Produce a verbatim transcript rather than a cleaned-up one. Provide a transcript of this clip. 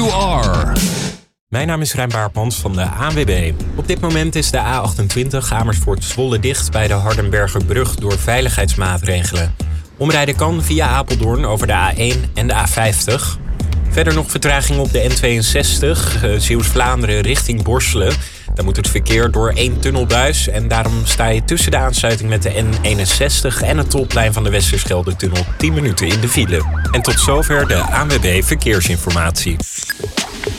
you are. Mijn naam is Rijn Baartmans van de A N W B. Op dit moment is de A achtentwintig Amersfoort-Zwolle dicht bij de Hardenbergerbrug door veiligheidsmaatregelen. Omrijden kan via Apeldoorn over de A één en de A vijftig. Verder nog vertraging op de N tweeënzestig, uh, Zeeuws-Vlaanderen richting Borselen. Daar moet het verkeer door één tunnelbuis en daarom sta je tussen de aansluiting met de N eenenzestig en het topplein van de Westerschelde-tunnel tien minuten in de file. En tot zover de A N W B Verkeersinformatie.